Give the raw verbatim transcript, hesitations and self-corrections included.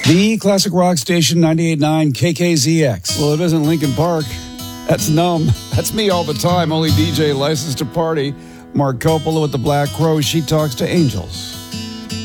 The classic rock station ninety-eight point nine K K Z X. Well, it isn't Lincoln Park. That's Numb. That's me all the time. Only D J licensed to party. Mark Coppola with the Black Crow. She talks to angels.